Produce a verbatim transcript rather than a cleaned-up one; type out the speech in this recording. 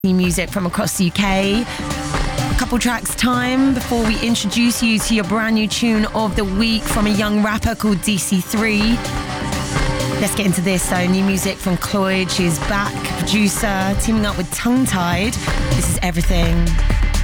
New music from across the U K. A couple tracks time before we introduce you to your brand new tune of the week from a young rapper called D C three. Let's get into this though. New music from Cloyd. She's back, producer, teaming up with Tongue Tied. This is Everything.